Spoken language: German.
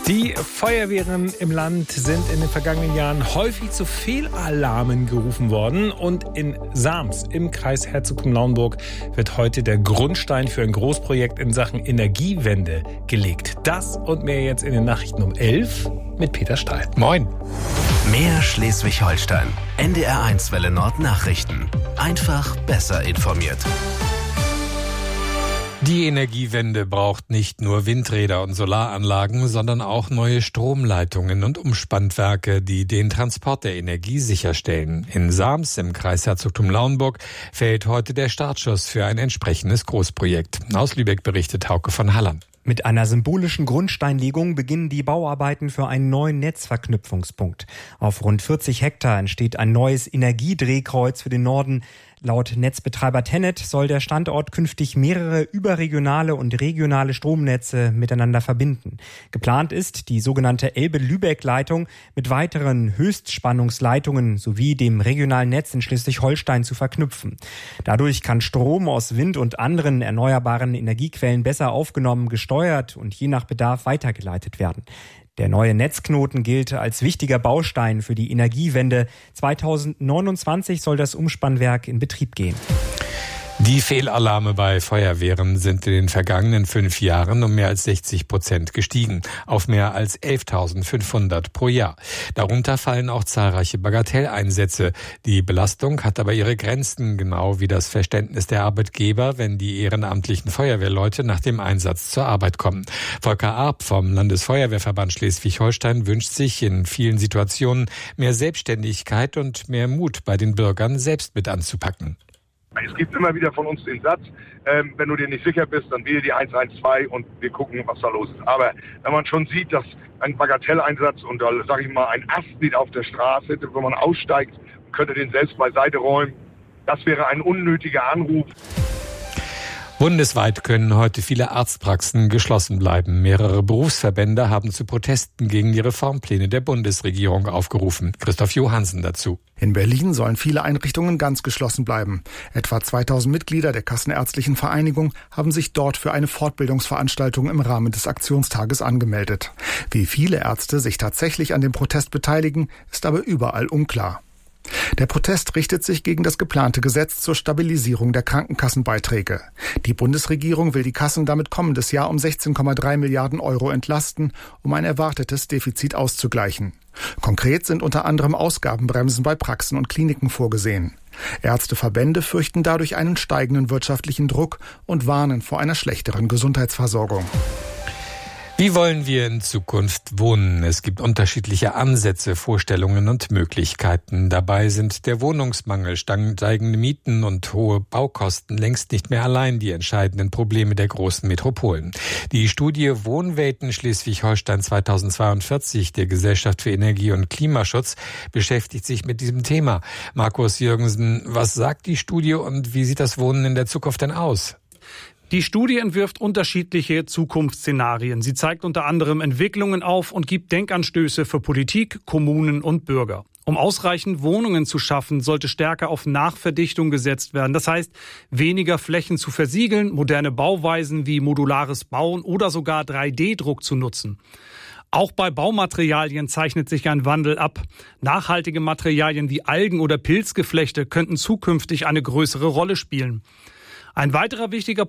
Die Feuerwehren im Land sind in den vergangenen Jahren häufig zu Fehlalarmen gerufen worden. Und in Sams im Kreis Herzogtum Lauenburg wird heute der Grundstein für ein Großprojekt in Sachen Energiewende gelegt. Das und mehr jetzt in den Nachrichten um 11 mit Peter Stahl. Moin. Mehr Schleswig-Holstein. NDR1 Welle Nord Nachrichten. Einfach besser informiert. Die Energiewende braucht nicht nur Windräder und Solaranlagen, sondern auch neue Stromleitungen und Umspannwerke, die den Transport der Energie sicherstellen. In Sams im Kreis Herzogtum Lauenburg fällt heute der Startschuss für ein entsprechendes Großprojekt. Aus Lübeck berichtet Hauke von Halland. Mit einer symbolischen Grundsteinlegung beginnen die Bauarbeiten für einen neuen Netzverknüpfungspunkt. Auf rund 40 Hektar entsteht ein neues Energiedrehkreuz für den Norden. Laut Netzbetreiber TenneT soll der Standort künftig mehrere überregionale und regionale Stromnetze miteinander verbinden. Geplant ist, die sogenannte Elbe-Lübeck-Leitung mit weiteren Höchstspannungsleitungen sowie dem regionalen Netz in Schleswig-Holstein zu verknüpfen. Dadurch kann Strom aus Wind und anderen erneuerbaren Energiequellen besser aufgenommen, gesteuert und je nach Bedarf weitergeleitet werden. Der neue Netzknoten gilt als wichtiger Baustein für die Energiewende. 2029 soll das Umspannwerk in Betrieb gehen. Die Fehlalarme bei Feuerwehren sind in den vergangenen 5 Jahren um mehr als 60% gestiegen, auf mehr als 11.500 pro Jahr. Darunter fallen auch zahlreiche Bagatelleinsätze. Die Belastung hat aber ihre Grenzen, genau wie das Verständnis der Arbeitgeber, wenn die ehrenamtlichen Feuerwehrleute nach dem Einsatz zur Arbeit kommen. Volker Arp vom Landesfeuerwehrverband Schleswig-Holstein wünscht sich in vielen Situationen mehr Selbstständigkeit und mehr Mut bei den Bürgern, selbst mit anzupacken. Es gibt immer wieder von uns den Satz, wenn du dir nicht sicher bist, dann wähle die 112 und wir gucken, was da los ist. Aber wenn man schon sieht, dass ein Bagatelleinsatz und da sage ich mal ein Ast liegt auf der Straße, wenn man aussteigt, könnte den selbst beiseite räumen, das wäre ein unnötiger Anruf. Bundesweit können heute viele Arztpraxen geschlossen bleiben. Mehrere Berufsverbände haben zu Protesten gegen die Reformpläne der Bundesregierung aufgerufen. Christoph Johansen dazu. In Berlin sollen viele Einrichtungen ganz geschlossen bleiben. Etwa 2000 Mitglieder der Kassenärztlichen Vereinigung haben sich dort für eine Fortbildungsveranstaltung im Rahmen des Aktionstages angemeldet. Wie viele Ärzte sich tatsächlich an dem Protest beteiligen, ist aber überall unklar. Der Protest richtet sich gegen das geplante Gesetz zur Stabilisierung der Krankenkassenbeiträge. Die Bundesregierung will die Kassen damit kommendes Jahr um 16,3 Milliarden Euro entlasten, um ein erwartetes Defizit auszugleichen. Konkret sind unter anderem Ausgabenbremsen bei Praxen und Kliniken vorgesehen. Ärzteverbände fürchten dadurch einen steigenden wirtschaftlichen Druck und warnen vor einer schlechteren Gesundheitsversorgung. Wie wollen wir in Zukunft wohnen? Es gibt unterschiedliche Ansätze, Vorstellungen und Möglichkeiten. Dabei sind der Wohnungsmangel, steigende Mieten und hohe Baukosten längst nicht mehr allein die entscheidenden Probleme der großen Metropolen. Die Studie Wohnwelten Schleswig-Holstein 2042 der Gesellschaft für Energie- und Klimaschutz beschäftigt sich mit diesem Thema. Markus Jürgensen, was sagt die Studie und wie sieht das Wohnen in der Zukunft denn aus? Die Studie entwirft unterschiedliche Zukunftsszenarien. Sie zeigt unter anderem Entwicklungen auf und gibt Denkanstöße für Politik, Kommunen und Bürger. Um ausreichend Wohnungen zu schaffen, sollte stärker auf Nachverdichtung gesetzt werden. Das heißt, weniger Flächen zu versiegeln, moderne Bauweisen wie modulares Bauen oder sogar 3D-Druck zu nutzen. Auch bei Baumaterialien zeichnet sich ein Wandel ab. Nachhaltige Materialien wie Algen- oder Pilzgeflechte könnten zukünftig eine größere Rolle spielen. Ein weiterer wichtiger